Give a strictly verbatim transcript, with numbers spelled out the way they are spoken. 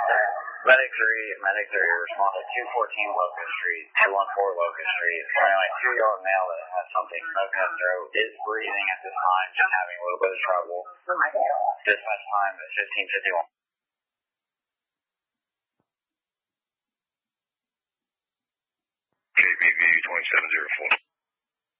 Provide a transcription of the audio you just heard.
Medic three, Medic three, respond to two fourteen Locust Street, two one four Locust Street. Something like two-year-old male that has something smoking in his throat, is breathing at this time, just having a little bit of trouble. Dispatch time is fifteen fifty-one. K B V twenty-seven oh four.